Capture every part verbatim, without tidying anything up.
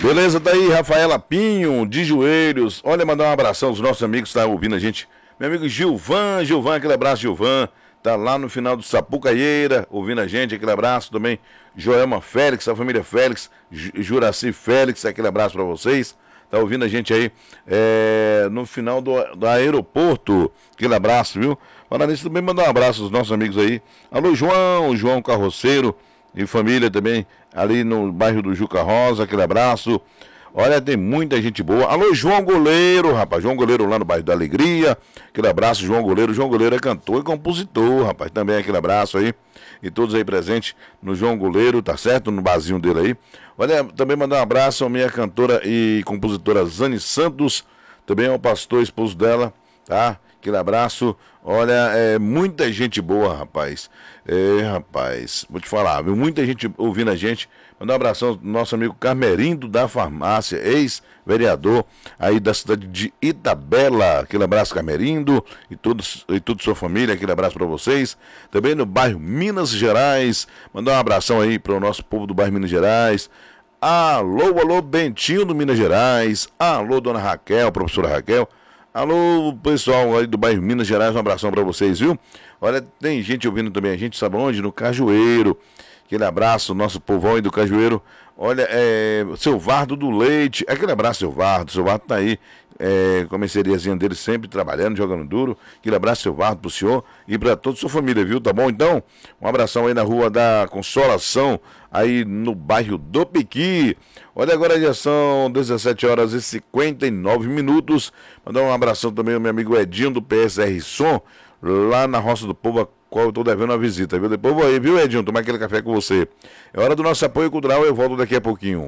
Beleza, daí, Rafaela Pinho, de joelhos. Olha, mandar um abração aos nossos amigos que estão ouvindo a gente. Meu amigo Gilvan, Gilvan, aquele abraço, Gilvan. Tá lá no final do Sapucaieira, ouvindo a gente, aquele abraço também. Joelma Félix, a família Félix, Juraci Félix, aquele abraço pra vocês. Tá ouvindo a gente aí é, no final do, do aeroporto, aquele abraço, viu? Falando nisso, também mandar um abraço aos nossos amigos aí. Alô, João, João Carroceiro e família também, ali no bairro do Juca Rosa, aquele abraço. Olha, tem muita gente boa. Alô, João Goleiro, rapaz. João Goleiro lá no bairro da Alegria. Aquele abraço, João Goleiro. João Goleiro é cantor e compositor, rapaz. Também aquele abraço aí. E todos aí presentes no João Goleiro, tá certo? No barzinho dele aí. Olha, também mandar um abraço à minha cantora e compositora Zane Santos. Também ao pastor, esposo dela, tá? Aquele abraço. Olha, é muita gente boa, rapaz. É, rapaz, vou te falar, viu? Muita gente ouvindo a gente. Mandar um abração ao nosso amigo Carmerindo da Farmácia, ex-vereador aí da cidade de Itabela. Aquele abraço, Carmerindo, e, todos, e toda sua família, aquele abraço para vocês. Também no bairro Minas Gerais. Mandar um abração aí para o nosso povo do bairro Minas Gerais. Alô, alô, Bentinho do Minas Gerais. Alô, dona Raquel, professora Raquel. Alô, pessoal aí do bairro Minas Gerais, um abração pra vocês, viu? Olha, tem gente ouvindo também a gente, sabe onde? No Cajueiro. Aquele abraço, nosso povão aí do Cajueiro. Olha, é, seu Vardo do Leite, aquele abraço, seu Vardo. Seu Vardo tá aí, é, com a merceariazinha dele sempre trabalhando, jogando duro. Aquele abraço, seu Vardo, pro senhor e pra toda a sua família, viu? Tá bom? Então, um abração aí na Rua da Consolação, aí no bairro do Piqui. Olha, agora já são dezessete horas e cinquenta e nove minutos. Mandar um abração também ao meu amigo Edinho do P S R Som, lá na Roça do Povo, a qual eu tô devendo uma visita, viu? Depois vou aí, viu, Edinho? Tomar aquele café com você. É hora do nosso apoio cultural, eu volto daqui a pouquinho.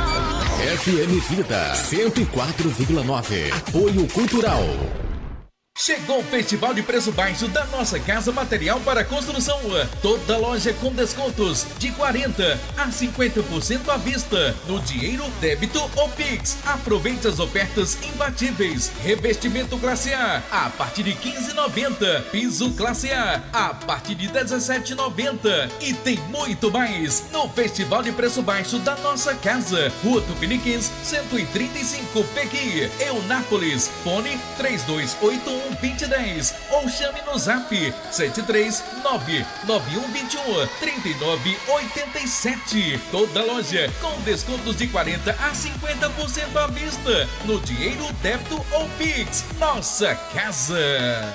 F M Vida cento e quatro vírgula nove. Apoio Cultural. Chegou o Festival de Preço Baixo da Nossa Casa Material para Construção. Toda loja com descontos de quarenta a cinquenta por cento à vista. No dinheiro, débito ou Pix. Aproveite as ofertas imbatíveis. Revestimento classe A a partir de quinze reais e noventa centavos. Piso classe A a partir de dezessete reais e noventa centavos. E tem muito mais no Festival de Preço Baixo da Nossa Casa. Rua Tupiniquins, cento e trinta e cinco, Pequi, Eunápolis. Fone três dois oito um vinte dez ou chame no zap sete três nove nove um dois um três nove oito sete. Toda loja com descontos de quarenta a cinquenta por cento à vista no dinheiro, débito ou Pix. Nossa Casa.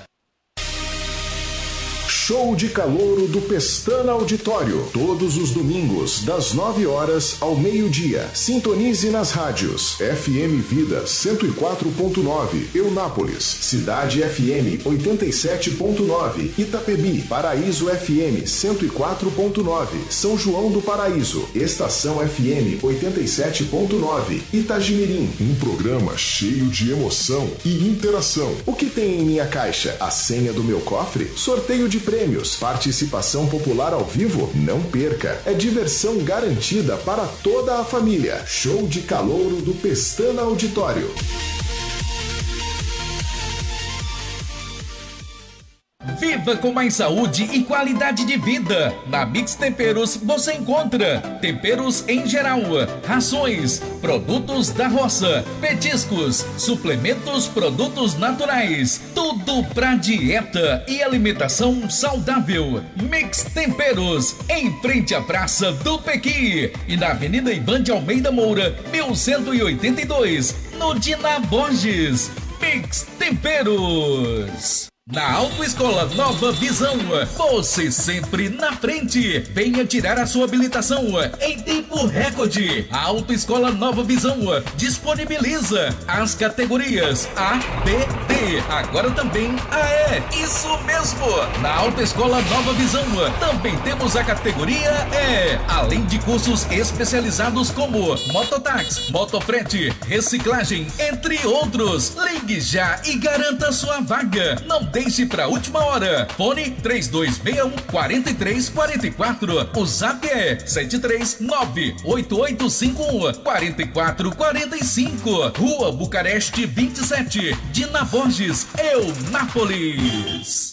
Show de Calouro do Pestana Auditório. Todos os domingos, das nove horas ao meio-dia. Sintonize nas rádios F M Vida cento e quatro ponto nove, Eunápolis, Cidade F M oitenta e sete ponto nove, Itapebi, Paraíso F M cento e quatro ponto nove, São João do Paraíso, Estação F M oitenta e sete ponto nove, Itagimirim. Um programa cheio de emoção e interação. O que tem em minha caixa? A senha do meu cofre? Sorteio de prêmios, participação popular ao vivo? Não perca, é diversão garantida para toda a família. Show de Calouro do Pestana Auditório. Viva com mais saúde e qualidade de vida. Na Mix Temperos você encontra temperos em geral, rações, produtos da roça, petiscos, suplementos, produtos naturais. Tudo pra dieta e alimentação saudável. Mix Temperos, em frente à Praça do Pequi e na Avenida Ivan de Almeida Moura, mil cento e oitenta e dois, no Dina Borges. Mix Temperos. Na Autoescola Nova Visão, você sempre na frente. Venha tirar a sua habilitação em tempo recorde. A Autoescola Nova Visão disponibiliza as categorias A, B, D, agora também A E. Isso mesmo! Na Autoescola Nova Visão também temos a categoria E, além de cursos especializados como mototáxi, motofrete, reciclagem, entre outros. Ligue já e garanta sua vaga. Não deixe para a última hora. Fone três dois seis um, quatro três quatro quatro. O zap é sete três nove oito oito cinco um, quatro quatro quatro cinco. Rua Bucareste vinte e sete, Dina Borges, Eunápolis.